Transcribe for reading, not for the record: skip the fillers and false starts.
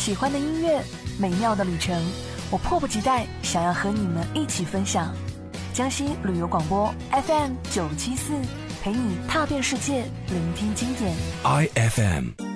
喜欢的音乐，美妙的旅程，我迫不及待想要和你们一起分享。江西旅游广播 FM 974，陪你踏遍世界，聆听经典。 IFM